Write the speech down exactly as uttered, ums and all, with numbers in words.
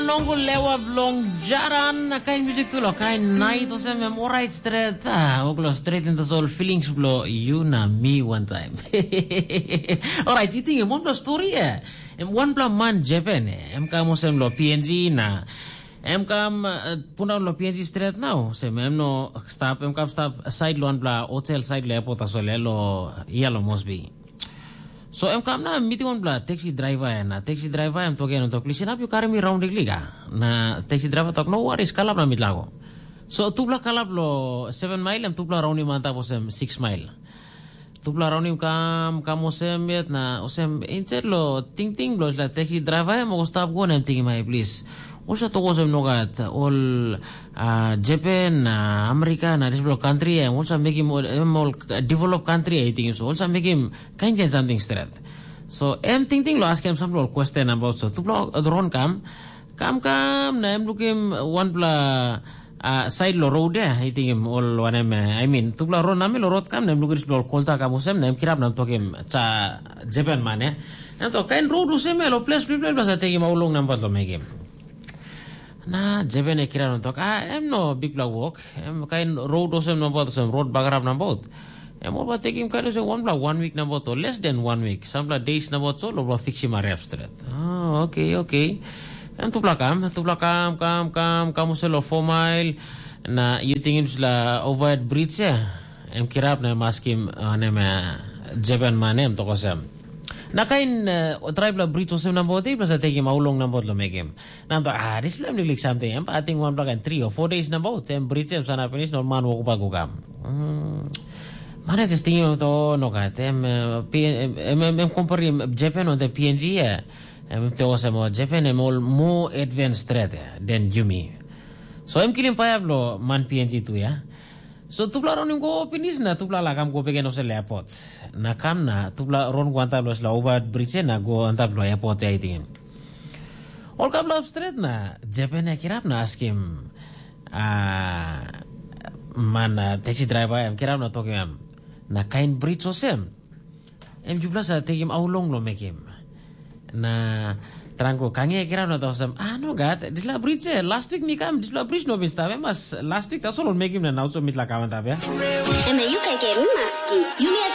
Nonggo lewa blong jaran kain music tu lo kain night o sem alright straight ah oglo straight into soul feelings blo you na me one time. Alright, you think one plus story eh em one plus man Japan eh em kamo sem lo P N G na em kam puna lo P N G straight now sem em no stop em kam stop side lo an bla hotel side le airport asole lo yellow Mosby. So em kam na meeting on bla taxi driver na taxi driver em toke no to listen up you carry me round the liga na taxi driver talk no worries kalap na mitlago. So tubla kalap lo seven mile em tubla round ni manta posem six mile. Tubla round ni kam kam osem yet na osem inter lo ting ting lo la taxi driver em go stop go em ting my please. Osa to osem nogat all uh, Japan uh, America na developed country and also make him all developed country I think so also make him kind of something straight. So em ting ting lo ask him some question about so to block drone kam kam kam na em look him one bla uh, side lo road eh I think him all one em I mean to bla road na lo road kam na em look his lo kolta kam osem na em kirap na to him cha Japan man eh na to kind road osem lo place people basa take him long number lo make him na Japan e kira nontok ah em no big block walk em kain road osem no bot osem road bagarap na bot em all but taking kind of one block one week na bot or less than one week some block days na bot so lo fix him a ref straight oh okay okay em tu block am tu block am kam kam kamu selo four mile na you think him la overhead bridge ya em kirap na maskim anem Japan manem to kosem na kain uh, tribe la bridge osem na bote plus take him aulong na bot lo make him na to ah this film like something em I think one block and three or four days na bot em bridge em sana finish no man wo pa gugam hmm mana this thing to no ka tem em em compare Japan on the P N G ya em to osem Japan em all more advanced threat than Yumi so em kilim payablo man P N G tu ya. So tupla ron go pinis na tupla la kam go pegen of the airport. Na kam na tupla ron go antablo la over bridge na go antablo airport I think. All kam la straight na Japan na kirap na ask him ah man taxi driver em kirap na to him na kain bridge osem. Em jubla sa take him how long lo make him. Na Tranco, kange kira no tosem. Ah no gat, this la bridge last week ni kam, this la bridge no bista mas last week that's all make him na now so mit la kawan tabe. Eme you kay ke maski. You